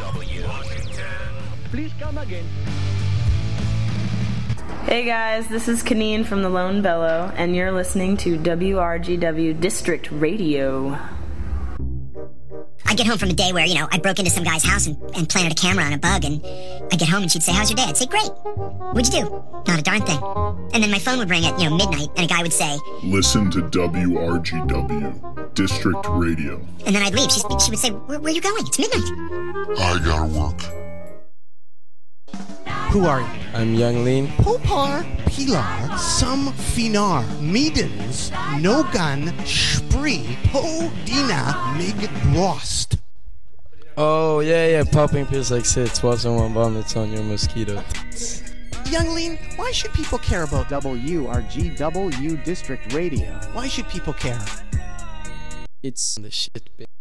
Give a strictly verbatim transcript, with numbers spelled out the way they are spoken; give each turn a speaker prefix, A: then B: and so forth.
A: Please come again.
B: Hey guys, this is Kaneen from the Lone Bellow, and you're listening to W R G W District Radio.
C: I get home from a day where, you know, I broke into some guy's house and, and planted a camera on a bug, and I get home and she'd say, "How's your day?" I'd say, "Great." "What'd you do?" "Not a darn thing." And then my phone would ring at, you know, midnight, and a guy would say,
D: "Listen to W R G W, District Radio."
C: And then I'd leave. She'd, she would say, where, where are you going? It's midnight.
D: I gotta work.
E: Who are you?
F: I'm Young Lean.
E: Popar, Pilar, Some Finar, Meedens, Nogan, Spree, Po, Dina, Mig, Brost.
F: Oh, yeah, yeah, popping pills like sits. What's on one bomb, it's on your mosquito.
E: Youngling, why should people care about
G: W R G W District Radio?
E: Why should people care?
F: It's the shit, bitch.